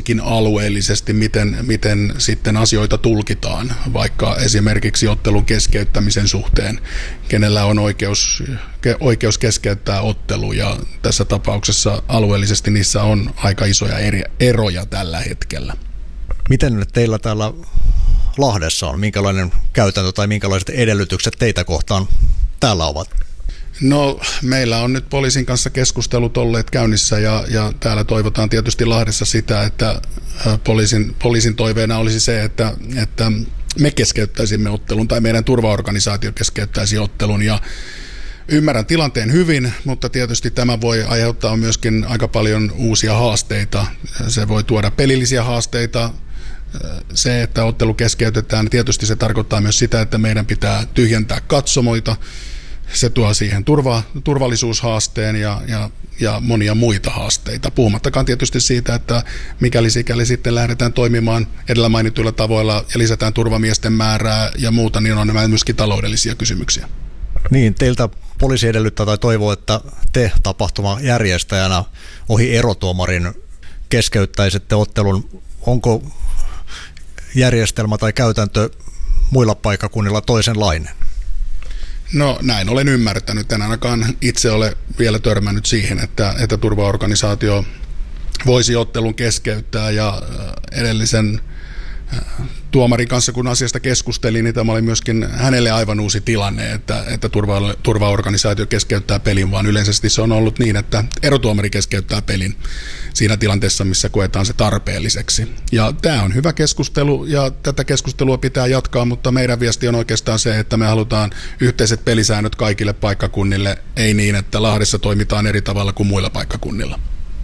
hyvinkin alueellisesti, miten sitten asioita tulkitaan, vaikka esimerkiksi ottelun keskeyttämisen suhteen, kenellä on oikeus keskeyttää ottelu, ja tässä tapauksessa alueellisesti niissä on aika isoja eroja tällä hetkellä. Miten teillä täällä Lahdessa on? Minkälainen käytäntö tai minkälaiset edellytykset teitä kohtaan täällä ovat? No, meillä on nyt poliisin kanssa keskustelut olleet käynnissä ja täällä toivotaan tietysti Lahdessa sitä, että poliisin toiveena olisi se, että me keskeyttäisimme ottelun tai meidän turvaorganisaatio keskeyttäisi ottelun, ja ymmärrän tilanteen hyvin, mutta tietysti tämä voi aiheuttaa myöskin aika paljon uusia haasteita. Se voi tuoda pelillisiä haasteita. Se, että ottelu keskeytetään, tietysti se tarkoittaa myös sitä, että meidän pitää tyhjentää katsomoita. Se tuo siihen turvallisuushaasteen ja monia muita haasteita. Puhumattakaan tietysti siitä, että sikäli sitten lähdetään toimimaan edellä mainituilla tavoilla ja lisätään turvamiesten määrää ja muuta, niin on nämä myöskin taloudellisia kysymyksiä. Niin, teiltä poliisi edellyttää tai toivoo, että te tapahtuman järjestäjänä ohi erotuomarin keskeyttäisitte ottelun. Onko järjestelmä tai käytäntö muilla paikkakunnilla toisenlainen? No, näin olen ymmärtänyt. En ainakaan itse ole vielä törmännyt siihen, että turvaorganisaatio voisi ottelun keskeyttää, ja edellisen tuomarin kanssa, kun asiasta keskustelin, niin tämä oli myöskin hänelle aivan uusi tilanne, että turvaorganisaatio keskeyttää pelin, vaan yleisesti se on ollut niin, että erotuomari keskeyttää pelin siinä tilanteessa, missä koetaan se tarpeelliseksi. Ja tämä on hyvä keskustelu, ja tätä keskustelua pitää jatkaa, mutta meidän viesti on oikeastaan se, että me halutaan yhteiset pelisäännöt kaikille paikkakunnille, ei niin, että Lahdessa toimitaan eri tavalla kuin muilla paikkakunnilla.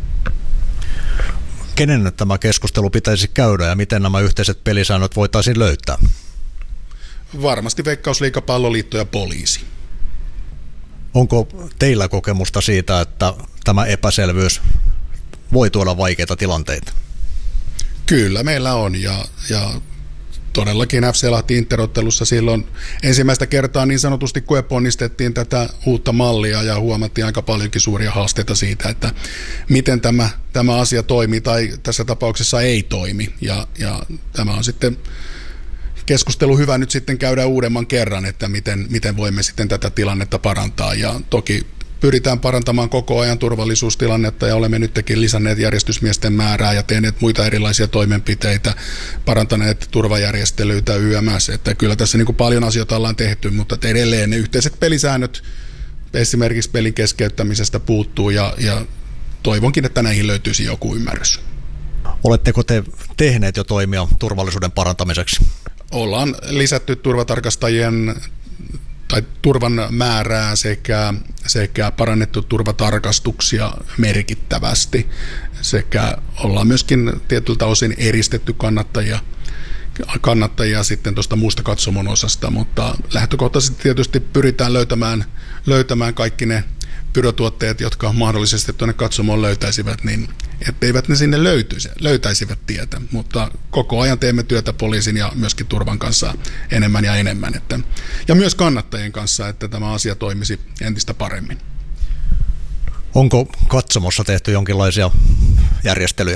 Kenen tämä keskustelu pitäisi käydä ja miten nämä yhteiset pelisäännöt voitaisiin löytää? Varmasti Veikkausliiga, Palloliitto ja poliisi. Onko teillä kokemusta siitä, että tämä epäselvyys voi tuoda vaikeita tilanteita? Kyllä meillä on, ja todellakin FC Lahti Interottelussa silloin ensimmäistä kertaa niin sanotusti koeponnistettiin tätä uutta mallia ja huomattiin aika paljonkin suuria haasteita siitä, että miten tämä asia toimii tai tässä tapauksessa ei toimi. Ja tämä on sitten keskustelu hyvä nyt sitten käydä uudemman kerran, että miten voimme sitten tätä tilannetta parantaa, ja toki pyritään parantamaan koko ajan turvallisuustilannetta, ja olemme nytkin lisänneet järjestysmiesten määrää ja tehneet muita erilaisia toimenpiteitä, parantaneet turvajärjestelyitä YMS, että kyllä tässä niin kuin paljon asioita ollaan tehty, mutta edelleen ne yhteiset pelisäännöt esimerkiksi pelin keskeyttämisestä puuttuu, ja toivonkin, että näihin löytyisi joku ymmärrys. Oletteko te tehneet jo toimia turvallisuuden parantamiseksi? Ollaan lisätty turvatarkastajien tai turvan määrää sekä parannettu turvatarkastuksia merkittävästi, sekä ollaan myöskin tietyltä osin eristetty kannattajia sitten tuosta muusta katsomon osasta, mutta lähtökohtaisesti tietysti pyritään löytämään kaikki ne pyrotuotteet, jotka mahdollisesti tuonne katsomoon löytäisivät, niin etteivät ne sinne löytäisivät tietä, mutta koko ajan teemme työtä poliisin ja myöskin turvan kanssa enemmän ja enemmän, ja myös kannattajien kanssa, että tämä asia toimisi entistä paremmin. Onko katsomossa tehty jonkinlaisia järjestelyjä?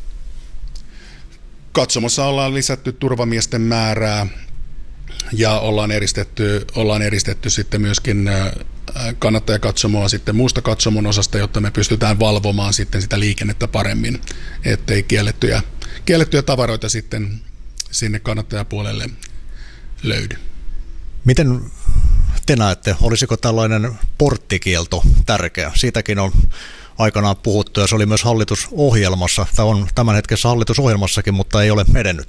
Katsomossa ollaan lisätty turvamiesten määrää ja ollaan eristetty sitten myöskin kannattajakatsomoa sitten muusta katsomon osasta, jotta me pystytään valvomaan sitten sitä liikennettä paremmin, ettei kiellettyjä tavaroita sitten sinne kannattajapuolelle löydy. Miten te näette, olisiko tällainen porttikielto tärkeä? Siitäkin on aikanaan puhuttu ja se oli myös hallitusohjelmassa, tai on tämänhetkessä hallitusohjelmassakin, mutta ei ole edennyt.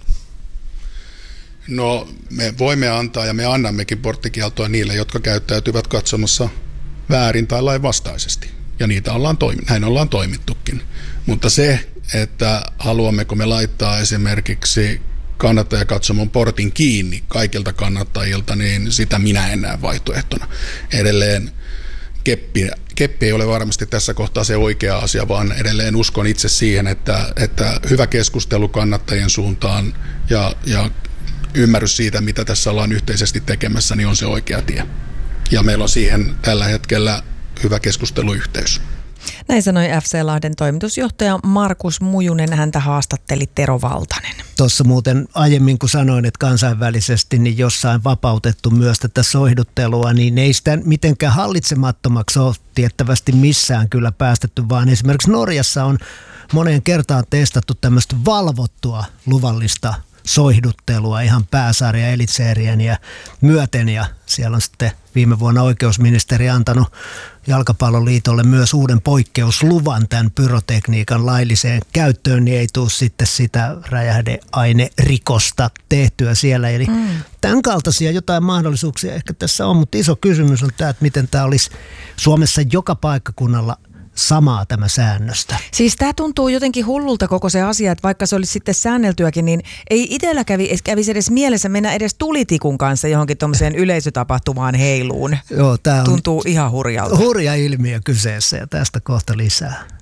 No, me voimme antaa ja me annammekin porttikieltoa niille, jotka käyttäytyvät katsomassa väärin tai lainvastaisesti. Ja näin ollaan toimittukin. Mutta se, että haluammeko me laittaa esimerkiksi kannattajakatsomon portin kiinni kaikilta kannattajilta, niin sitä minä en näe vaihtoehtona. Edelleen keppi ei ole varmasti tässä kohtaa se oikea asia, vaan edelleen uskon itse siihen, että hyvä keskustelu kannattajien suuntaan ja ymmärrys siitä, mitä tässä ollaan yhteisesti tekemässä, niin on se oikea tie. Ja meillä on siihen tällä hetkellä hyvä keskusteluyhteys. Näin sanoi FC Lahden toimitusjohtaja Markus Mujunen, häntä haastatteli Tero Valtanen. Tuossa muuten aiemmin, kun sanoin, että kansainvälisesti niin jossain vapautettu myös tätä soihduttelua, niin ei sitä mitenkään hallitsemattomaksi ole tiettävästi missään kyllä päästetty, vaan esimerkiksi Norjassa on moneen kertaan testattu tämmöistä valvottua luvallista soihduttelua ihan pääsarja elitseerieniä myöten, ja siellä on sitten viime vuonna oikeusministeri antanut Jalkapalloliitolle myös uuden poikkeusluvan tämän pyrotekniikan lailliseen käyttöön, niin ei tule sitten sitä räjähdeainerikosta tehtyä siellä. Eli tämän kaltaisia jotain mahdollisuuksia ehkä tässä on, mutta iso kysymys on tämä, että miten tämä olisi Suomessa joka paikkakunnalla samaa tämä säännöstä. Siis tämä tuntuu jotenkin hullulta koko se asia, että vaikka se olisi sitten säänneltyäkin, niin ei itsellä kävisi edes mielessä mennä edes tulitikun kanssa johonkin tuommoiseen yleisötapahtumaan heiluun. Joo, tämä tuntuu ihan hurjalta. Hurja ilmiö kyseessä, ja tästä kohta lisää.